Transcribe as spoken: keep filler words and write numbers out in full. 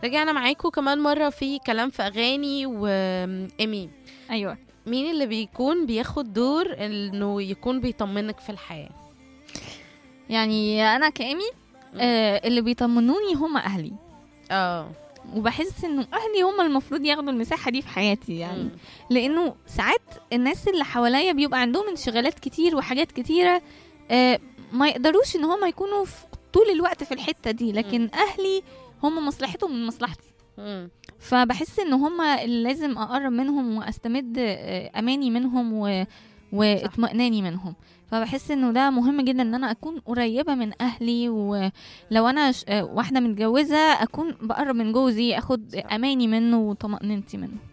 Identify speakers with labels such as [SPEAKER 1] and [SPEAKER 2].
[SPEAKER 1] رجعنا معاكم كمان مرة في كلام في أغاني. وإيمي،
[SPEAKER 2] ايوه.
[SPEAKER 1] مين اللي بيكون بياخد دور إنه يكون بيطمنك في الحياة؟
[SPEAKER 2] يعني انا كامي آه اللي بيطمنوني هم اهلي.
[SPEAKER 1] اه
[SPEAKER 2] وبحس انه اهلي هم المفروض ياخدوا المساحه دي في حياتي، يعني
[SPEAKER 1] مم.
[SPEAKER 2] لانه ساعات الناس اللي حواليا بيبقى عندهم انشغالات كتير وحاجات كتيره، آه ما يقدروش ان هم يكونوا في طول الوقت في الحته دي، لكن اهلي هم مصلحتهم من مصلحتي.
[SPEAKER 1] مم.
[SPEAKER 2] فبحس ان هم اللي لازم اقرب منهم واستمد آه، اماني منهم و... واطمئناني منهم. فبحس انه ده مهم جدا ان انا اكون قريبة من اهلي، ولو انا ش... آه، واحدة متجوزة اكون بقرب من جوزي، اخد
[SPEAKER 1] صح.
[SPEAKER 2] اماني منه وطمأنينتي منه.